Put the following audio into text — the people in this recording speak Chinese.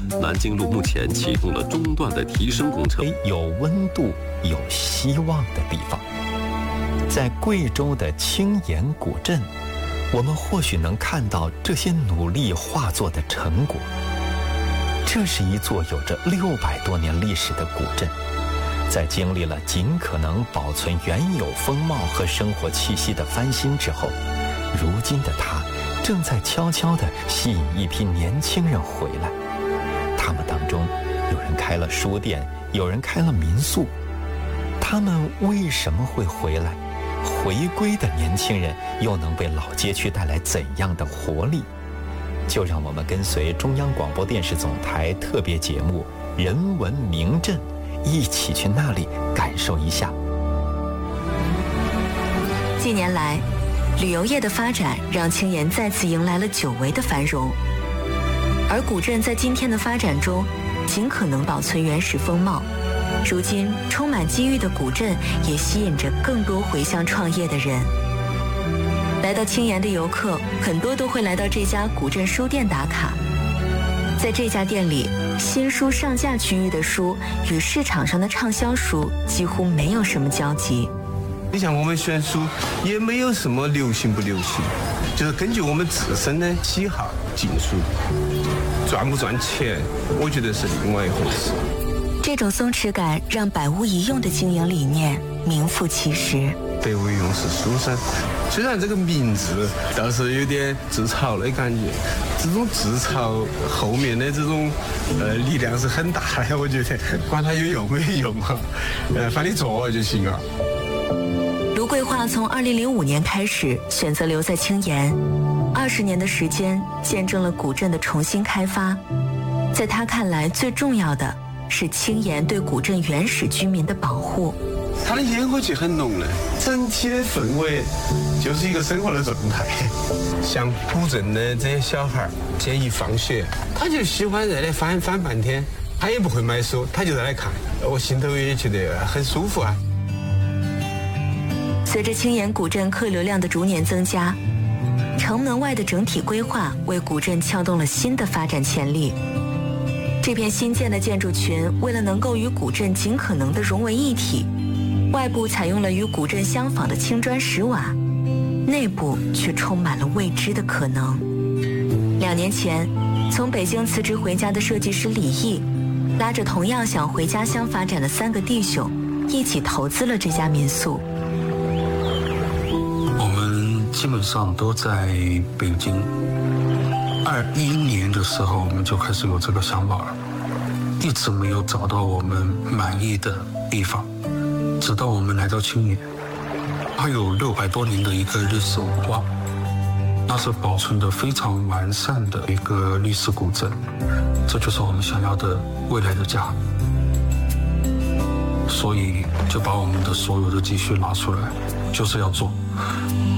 南京路目前启动了中段的提升工程。 有温度、有希望的地方，在贵州的青岩古镇，我们或许能看到这些努力化作的成果。这是一座有着600多年历史的古镇，在经历了尽可能保存原有风貌和生活气息的翻新之后，如今的它正在悄悄地吸引一批年轻人回来。他们当中有人开了书店，有人开了民宿。他们为什么会回来？回归的年轻人又能为老街区带来怎样的活力？就让我们跟随中央广播电视总台特别节目《人文名镇》，一起去那里感受一下。 近年来，旅游业的发展让青岩再次迎来了久违的繁荣，而古镇在今天的发展中，尽可能保存原始风貌。如今，充满机遇的古镇也吸引着更多回乡创业的人。来到青岩的游客，很多都会来到这家古镇书店打卡。在这家店里，新书上架区域的书与市场上的畅销书几乎没有什么交集。 你像我们选书也没有什么流行不流行，就是根据我们自身的喜好进书，赚不赚钱我觉得是另外一回事。 这种松弛感让百无一用的经营理念名副其实。 百无一用是书生，虽然这个名字倒是有点自嘲的感觉，这种自嘲后面的这种力量是很大的，我觉得管它有用没用啊，反正做就行了。 卢桂华从2005年开始选择留在青岩，20年的时间见证了古镇的重新开发。在他看来，最重要的是青岩对古镇原始居民的保护。 它的烟火气很浓的，整体的氛围就是一个生活的状态。像古镇的这些小孩，建议放学，他就喜欢在那翻半天，他也不会买书，他就在那看，我心头也觉得很舒服啊。 随着青岩古镇客流量的逐年增加，城门外的整体规划为古镇撬动了新的发展潜力。这片新建的建筑群为了能够与古镇尽可能的融为一体，外部采用了与古镇相仿的青砖石瓦，内部却充满了未知的可能。2年前，从北京辞职回家的设计师李毅，拉着同样想回家乡发展的3个弟兄，一起投资了这家民宿。 我们基本上都在北京。21年的时候，我们就开始有这个想法了，一直没有找到我们满意的地方。直到我们来到青岩，它有600多年的一个日式文化，那是保存的非常完善的一个历史古镇，这就是我们想要的未来的家。所以就把我们的所有的积蓄拿出来，就是要做。